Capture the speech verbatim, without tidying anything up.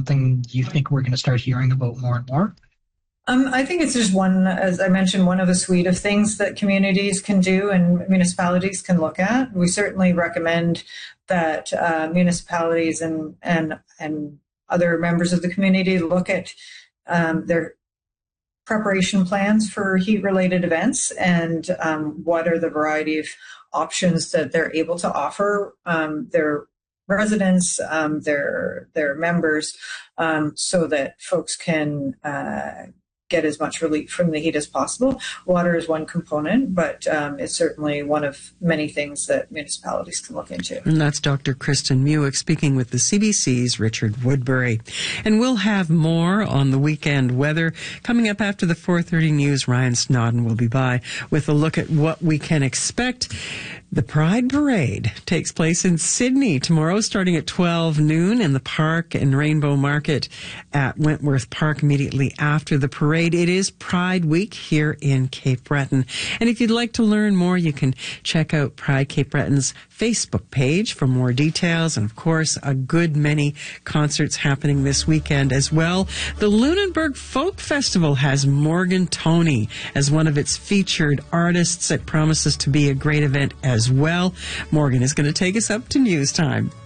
something you think we're going to start hearing about more and more? Um, I think it's just one, as I mentioned, one of a suite of things that communities can do and municipalities can look at. We certainly recommend that uh, municipalities and, and, and other members of the community look at um, their preparation plans for heat-related events and um, what are the variety of options that they're able to offer um, their residents, um, their their members, um, so that folks can uh, get as much relief from the heat as possible. Water is one component, but um, it's certainly one of many things that municipalities can look into. And that's Doctor Kristen Muick speaking with the C B C's Richard Woodbury. And we'll have more on the weekend weather coming up after the four thirty news. Ryan Snodden will be by with a look at what we can expect. The Pride Parade takes place in Sydney tomorrow, starting at twelve noon in the park and Rainbow Market at Wentworth Park immediately after the parade. It is Pride Week here in Cape Breton. And if you'd like to learn more, you can check out Pride Cape Breton's Facebook page for more details. And of course, a good many concerts happening this weekend as well. The Lunenburg Folk Festival has Morgan Toney as one of its featured artists. It promises to be a great event as well. Morgan is going to take us up to news time.